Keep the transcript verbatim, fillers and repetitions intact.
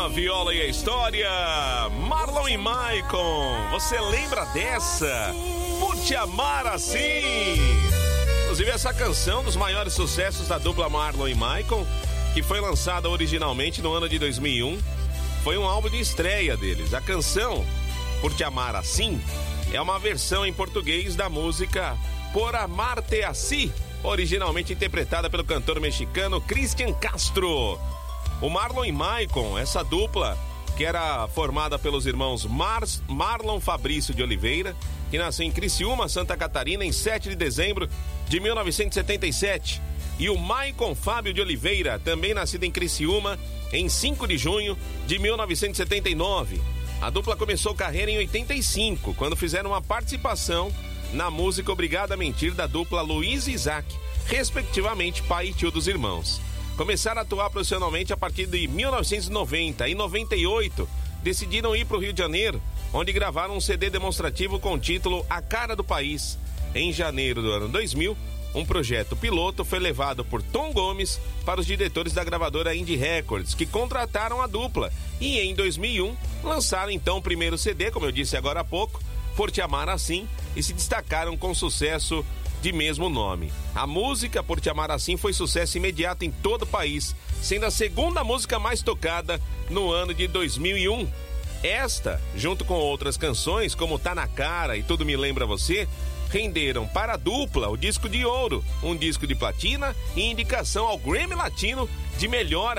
Viola e a História, Marlon e Maicon. Você lembra dessa? Por Te Amar Assim. Inclusive essa canção, dos maiores sucessos da dupla Marlon e Maicon, que foi lançada originalmente no ano de dois mil e um, foi um álbum de estreia deles. A canção Por Te Amar Assim é uma versão em português da música Por Amarte Así, originalmente interpretada pelo cantor mexicano Cristian Castro. O Marlon e Maicon, essa dupla que era formada pelos irmãos Mar Marlon Fabrício de Oliveira, que nasceu em Criciúma, Santa Catarina, em sete de dezembro de mil novecentos e setenta e sete. E o Maicon Fábio de Oliveira, também nascido em Criciúma, em cinco de junho de mil novecentos e setenta e nove. A dupla começou carreira em oitenta e cinco, quando fizeram uma participação na música Obrigado a Mentir, da dupla Luiz e Isaac, respectivamente pai e tio dos irmãos. Começaram a atuar profissionalmente a partir de mil novecentos e noventa. Em noventa e oito, decidiram ir para o Rio de Janeiro, onde gravaram um C D demonstrativo com o título A Cara do País. Em janeiro do ano dois mil, um projeto piloto foi levado por Tom Gomes para os diretores da gravadora Indie Records, que contrataram a dupla. E em dois mil e um, lançaram então o primeiro C D, como eu disse agora há pouco, Por Te Amar Assim, e se destacaram com sucesso de mesmo nome. A música Por Te Amar Assim foi sucesso imediato em todo o país, sendo a segunda música mais tocada no ano de dois mil e um. Esta, junto com outras canções, como Tá na Cara e Tudo Me Lembra Você, renderam para a dupla o disco de ouro, um disco de platina e indicação ao Grammy Latino de melhor